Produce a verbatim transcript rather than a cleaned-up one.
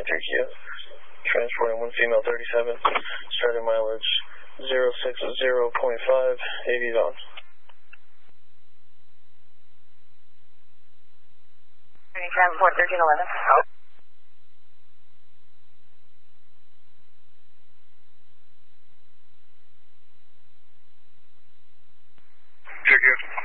three Q. Transporting one female thirty-seven, starting mileage zero six zero point five, A V's on. Transport thirteen eleven. Oh. Q Q.